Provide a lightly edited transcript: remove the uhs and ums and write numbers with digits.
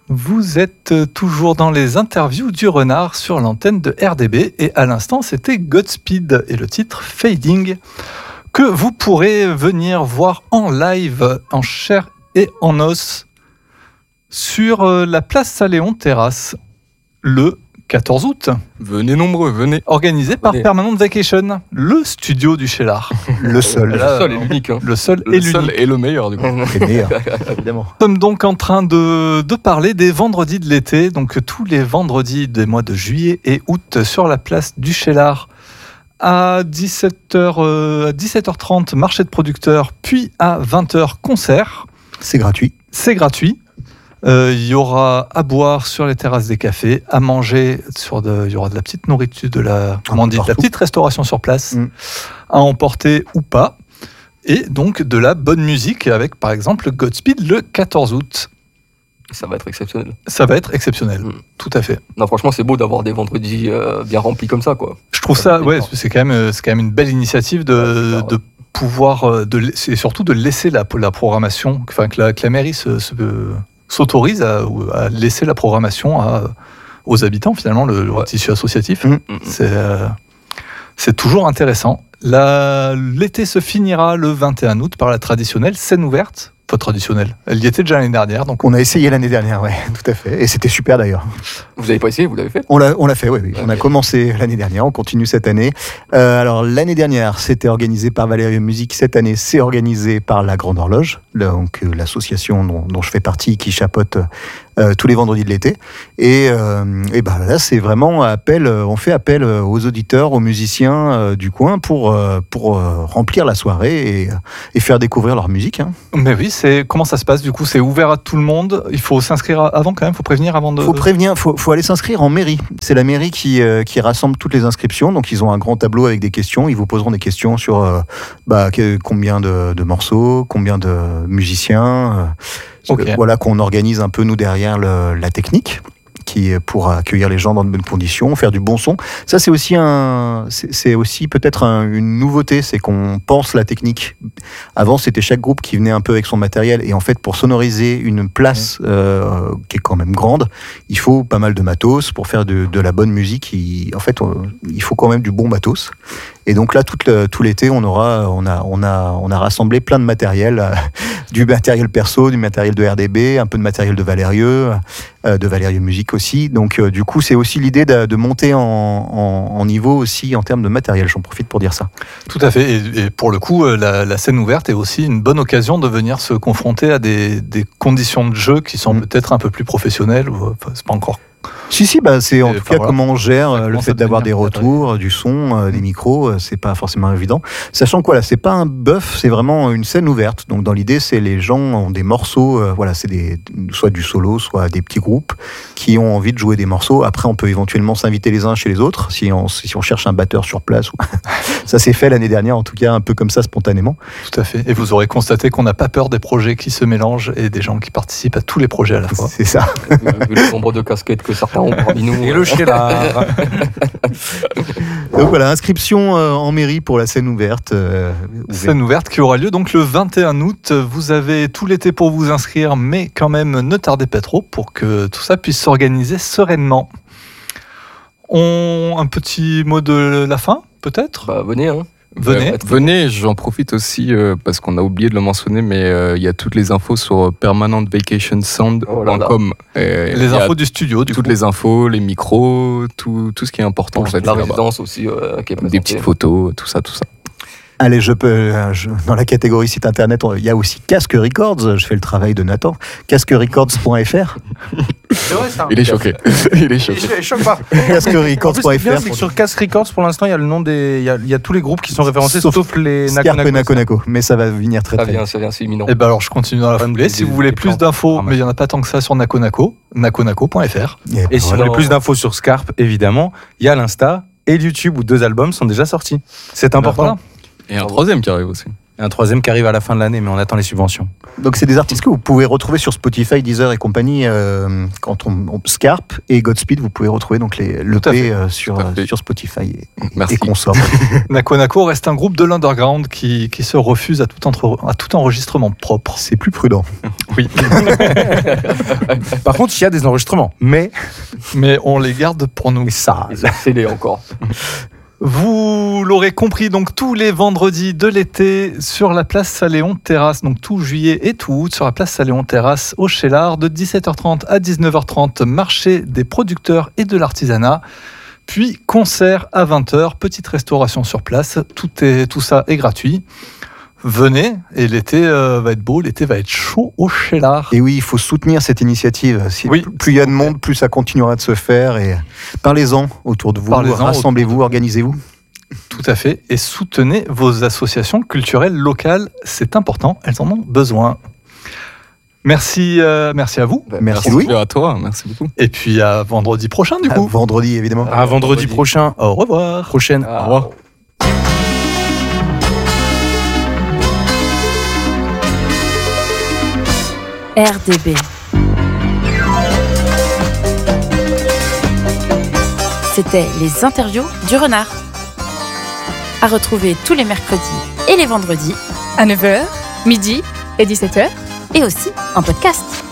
Vous êtes toujours dans les interviews du renard sur l'antenne de RDB et à l'instant c'était Godspeed et le titre Fading que vous pourrez venir voir en live, en chair et en os sur la place Saint-Léon Terrasse le 14 août. Venez nombreux, venez. Organisé par Permanent Vacation, le studio du Shelar. Le seul. Le seul et l'unique. Hein. Le seul et l'unique. Et le meilleur, du coup. Le meilleur, évidemment. Nous sommes donc en train de parler des vendredis de l'été, donc tous les vendredis des mois de juillet et août sur la place du Shelar. À 17h30, marché de producteurs, puis à 20h, concert. C'est gratuit. C'est gratuit. Il y aura à boire sur les terrasses des cafés, à manger, il y aura de la petite nourriture, de la petite restauration sur place, à emporter ou pas. Et donc de la bonne musique avec par exemple Godspeed le 14 août. Ça va être exceptionnel. Ça va être exceptionnel, tout à fait. Non, franchement, c'est beau d'avoir des vendredis bien remplis comme ça, quoi. Je trouve ça, ouais, c'est quand même une belle initiative de pouvoir, et surtout de laisser la programmation, enfin que la mairie s'autorise à laisser la programmation aux habitants, finalement, le tissu associatif. C'est toujours intéressant. L'été se finira le 21 août par la traditionnelle scène ouverte. Pas traditionnelle. Elle y était déjà l'année dernière. Donc on a essayé l'année dernière, ouais, tout à fait. Et c'était super d'ailleurs. Vous n'avez pas essayé, vous l'avez fait ? On l'a fait, oui. Okay. On a commencé l'année dernière, on continue cette année. Alors l'année dernière, c'était organisé par Valérieux Musique. Cette année, c'est organisé par la Grande Horloge, donc l'association dont je fais partie, qui chapeaute tous les vendredis de l'été. Et là, c'est vraiment on fait appel aux auditeurs, aux musiciens du coin pour remplir la soirée et faire découvrir leur musique. Hein. Mais oui, comment ça se passe du coup ? C'est ouvert à tout le monde ? Il faut s'inscrire avant quand même ? Il faut prévenir avant de... Faut aller s'inscrire en mairie. C'est la mairie qui rassemble toutes les inscriptions. Donc ils ont un grand tableau avec des questions. Ils vous poseront des questions sur combien de morceaux, combien de musiciens... Okay. Voilà qu'on organise un peu nous derrière la technique pour accueillir les gens dans de bonnes conditions, faire du bon son. Ça c'est aussi peut-être une nouveauté, c'est qu'on pense la technique. Avant c'était chaque groupe qui venait un peu avec son matériel et en fait pour sonoriser une place qui est quand même grande, il faut pas mal de matos pour faire de la bonne musique. Il faut quand même du bon matos. Et donc là, tout l'été, on a rassemblé plein de matériel, du matériel perso, du matériel de RDB, un peu de matériel de Valérieux Musique aussi. Donc du coup, c'est aussi l'idée de monter en niveau aussi en termes de matériel. J'en profite pour dire ça. Tout à fait. Et pour le coup, la scène ouverte est aussi une bonne occasion de venir se confronter à des conditions de jeu qui sont peut-être un peu plus professionnelles. C'est pas encore. Si, c'est en tout cas comment on gère le fait d'avoir des retours, du son, des micros, c'est pas forcément évident. Sachant que c'est pas un bœuf, c'est vraiment une scène ouverte. Donc dans l'idée, c'est les gens ont des morceaux, c'est soit du solo, soit des petits groupes qui ont envie de jouer des morceaux. Après, on peut éventuellement s'inviter les uns chez les autres si on cherche un batteur sur place. Ça s'est fait l'année dernière, en tout cas un peu comme ça spontanément. Tout à fait. Et vous aurez constaté qu'on n'a pas peur des projets qui se mélangent et des gens qui participent à tous les projets à la fois. C'est ça. Vu le nombre de casquettes que certains ont parmi nous. Et le Shelar. Donc voilà, inscription en mairie pour la scène ouverte. Scène ouverte qui aura lieu donc le 21 août. Vous avez tout l'été pour vous inscrire, mais quand même ne tardez pas trop pour que tout ça puisse s'organiser sereinement. Un petit mot de la fin, peut-être ? Venez, hein. Venez, j'en profite aussi parce qu'on a oublié de le mentionner, mais il y a toutes les infos sur permanentvacationsound.com. Les infos du studio, toutes les infos, les micros, tout ce qui est important. La résidence aussi, qui est présentée. Des petites photos, tout ça. Allez, dans la catégorie site internet, il y a aussi Casque Records. Je fais le travail de Nathan. CasqueRecords.fr. C'est vrai, ça. Il est choqué. Il choque pas. CasqueRecords.fr. Ce qui est bien, c'est que sur Casque Records, pour l'instant, il y a le nom il y a tous les groupes qui sont référencés, sauf les Nakonako. Mais ça va venir très très bien. C'est imminent. Et alors, je continue dans la foulée. Si vous voulez plus d'infos, mais il n'y en a pas tant que ça sur Nakonako, nakonako.fr. Et si vous voulez plus d'infos sur Scarpe, évidemment, il y a l'Insta et le YouTube où 2 albums sont déjà sortis. C'est important. Et un troisième qui arrive aussi. Et un troisième qui arrive à la fin de l'année, mais on attend les subventions. Donc c'est des artistes que vous pouvez retrouver sur Spotify, Deezer et compagnie. Quand on Scarpe et Godspeed, vous pouvez retrouver donc l'EP sur Spotify et consorts. Nako Nako reste un groupe de l'underground qui se refuse à tout enregistrement propre. C'est plus prudent. Oui. Par contre, il y a des enregistrements, mais on les garde pour nous. ça. C'est encore. Vous l'aurez compris, donc tous les vendredis de l'été sur la place Saléon Terrasse, donc tout juillet et tout août sur la place Saléon Terrasse au Cheylard, de 17h30 à 19h30, marché des producteurs et de l'artisanat, puis concert à 20h, petite restauration sur place, tout ça est gratuit. Venez, et l'été va être beau, l'été va être chaud au Cheylard. Et oui, il faut soutenir cette initiative. Plus il y a de monde, plus ça continuera de se faire. Et parlez-en autour de vous, rassemblez-vous, organisez-vous. Tout à fait, et soutenez vos associations culturelles locales, c'est important, elles en ont besoin. Merci à vous. Merci Louis. À toi, merci beaucoup. Et puis à vendredi prochain du coup. Vendredi évidemment. À vendredi prochain. Au revoir. Prochaine. Au revoir. RDB. C'était les interviews du renard. À retrouver tous les mercredis et les vendredis à 9h, midi et 17h. et aussi en podcast.